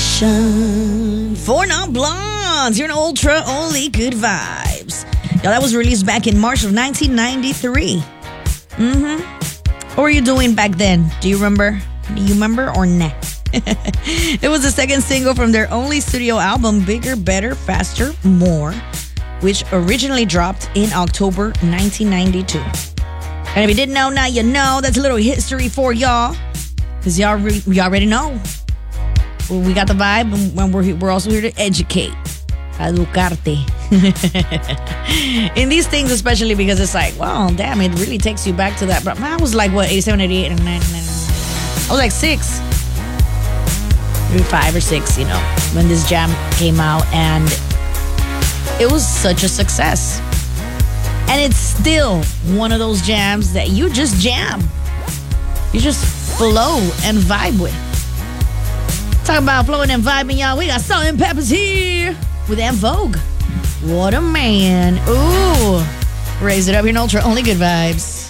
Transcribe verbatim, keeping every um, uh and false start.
Station for non-blondes. You're an ultra only good vibes. Yo, that was released back in March of nineteen ninety-three. Mm-hmm. What were you doing back then? Do you remember? Do you remember or nah? It was the second single from their only studio album, Bigger, Better, Faster, More, which originally dropped in October nineteen ninety-two. And if you didn't know, now you know. That's a little history for y'all. Because y'all, re- y'all already know. Well, we got the vibe, and we're, we're also here to educate. Educarte. In these things, especially because it's like, wow, damn, it really takes you back to that. But I was like, what, eighty-seven, eighty-eight, and I was like six. Maybe five or six, you know, when this jam came out. And it was such a success. And it's still one of those jams that you just jam. You just flow and vibe with. Talking about flowing and vibing, y'all. We got Salt and Peppers here with En Vogue. What a man. Ooh. Raise it up, your ultra only good vibes.